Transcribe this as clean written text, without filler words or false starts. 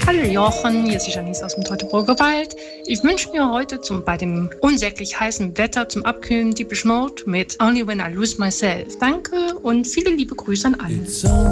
Hallo Jochen, hier ist die Janice aus dem Teutoburger Wald. Ich wünsche mir heute bei dem unsäglich heißen Wetter zum Abkühlen Depeche Mode mit Only When I Lose Myself. Danke und viele liebe Grüße an alle.